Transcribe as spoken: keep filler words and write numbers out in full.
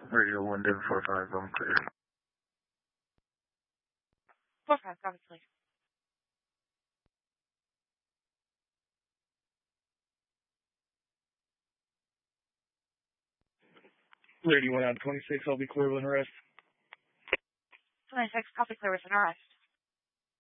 Radio one, Denver four five, I'm clear. four five, copy, please. Radio one out of twenty-six, I'll be clear with an arrest. twenty-six, copy, clear with an arrest.